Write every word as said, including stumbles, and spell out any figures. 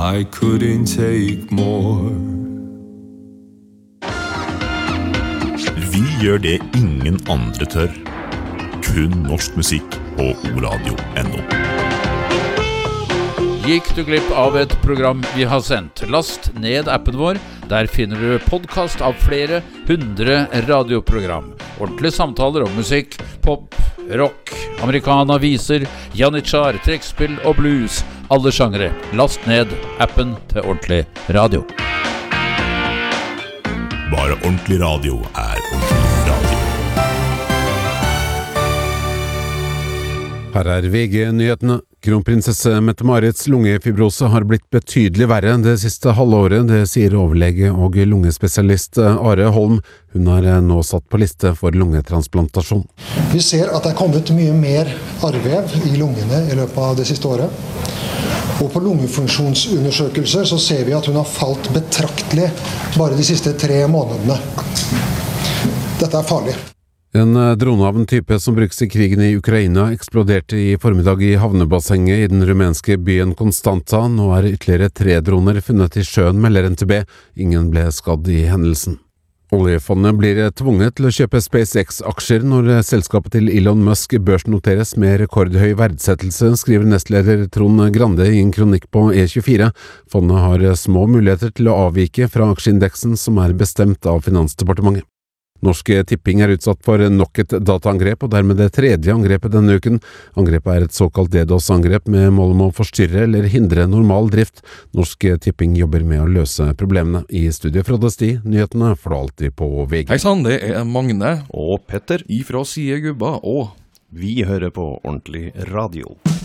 I couldn't take more. Vi gjør det ingen andre tør. Kun norsk musikk på oradio punktum no. Gikk du glipp av et program vi har sendt? Last ned appen vår. Der finner du podcast av flere hundre radioprogram. Ordentlige samtaler om musikk, pop, rock, americana, viser, janitsjar, trekkspill og blues. Alle sjangere. Last ned appen til Ordentlig Radio. Bare Ordentlig Radio er Ordentlig Radio. Her er V G-nyhetene. Kronprinsesse Mette-Marits lungefibrose har blitt betydelig verre det siste halvåret, det sier overlege og lungespesialist Are Holm. Hun er nå satt på liste for lungetransplantasjon. Vi ser at det er kommet mye mer arrvev i lungene i løpet av det siste året. Og på lungefunksjonsundersøkelser så ser vi at hun har falt betraktelig bare de siste tre månedene. Dette er farlig. En drone av en type som brukes i krigen i Ukraina eksploderte i formiddag i havnebassenget i den rumenske byen Konstanta. Nå er ytterligere tre droner funnet i sjøen, melder N T B. Ingen ble skadd i hendelsen. Oljefondet blir tvunget til å kjøpe SpaceX-aksjer når selskapet til Elon Musk børsnoteres med rekordhøy verdsettelse, skriver nestleder Trond Grande i en kronikk på E tjuefire. Fondet har små muligheter til å avvike fra aksjeindeksen som er bestemt av Finansdepartementet. Norsk Tipping er utsatt for nok et dataangrep, og dermed det tredje angrepet denne uken. Angrepet er et såkalt DDoS-angrep med mål om å forstyrre eller hindre normal drift. Norsk Tipping jobber med å løse problemene. I studio fra Desti, nyhetene får du alltid på V G. Hei sann, det er Magne og Petter ifra Siegubba, og vi hører på Ordentlig Radio.